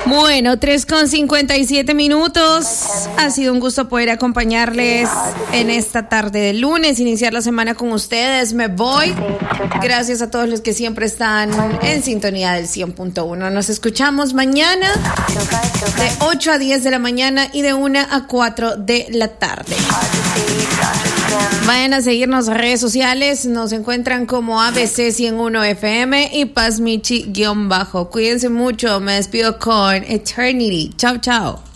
Bueno, 3:57. Ha sido un gusto poder acompañarles en esta tarde de lunes, iniciar la semana con ustedes. Me voy. Gracias a todos los que siempre están en sintonía del 100.1. Nos escuchamos mañana de 8 a 10 de la mañana y de 1 a 4 de la tarde. Vayan a seguirnos en redes sociales. Nos encuentran como ABC 101 FM y Paz Michi _. Cuídense mucho. Me despido con Eternity. Chao, chao.